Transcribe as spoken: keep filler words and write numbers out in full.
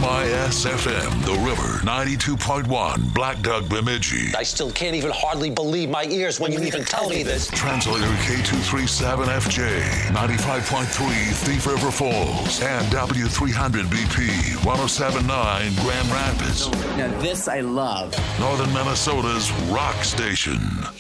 M I S F M, The River, ninety-two point one, Black Duck, Bemidji. I still can't even hardly believe my ears when you even tell me this. Translator K two thirty-seven F J, ninety-five point three Thief River Falls, and W three hundred B P, one oh seven point nine Grand Rapids. Now this I love. Northern Minnesota's rock station.